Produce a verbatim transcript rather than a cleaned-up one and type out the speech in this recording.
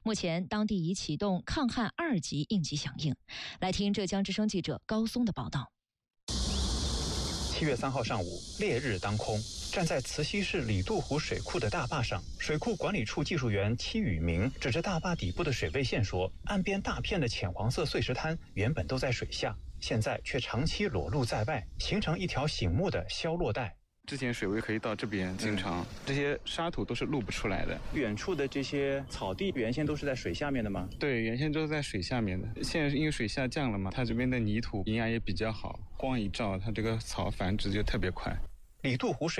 目前当地已启动抗旱二级应急响应。来听浙江之声记者高松的报道。 七月三号上午，烈日当空，站在慈溪市李渡湖水库的大坝上，水库管理处技术员戚宇明指着大坝底部的水位线说：“岸边大片的浅黄色碎石滩原本都在水下，现在却长期裸露在外，形成一条醒目的消落带。” 之前水位可以到这边，经常、嗯、这些沙土都是露不出来的。 远处的这些草地原先都是在水下面的吗？ 对，原先都是在水下面的。现在因为水下降了嘛，它这边的泥土营养也比较好，光一照，它这个草繁殖就特别快。 李渡湖水